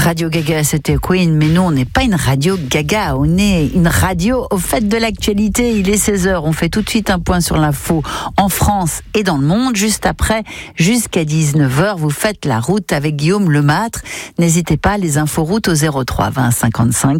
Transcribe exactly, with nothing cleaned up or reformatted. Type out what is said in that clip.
Radio Gaga, c'était Queen, mais nous, on n'est pas une radio Gaga, on est une radio au fait de l'actualité. Il est seize heures, on fait tout de suite un point sur l'info en France et dans le monde. Juste après, jusqu'à dix-neuf heures, vous faites la route avec Guillaume Lemâtre. N'hésitez pas, les infos routes au zéro trois vingt cinquante-cinq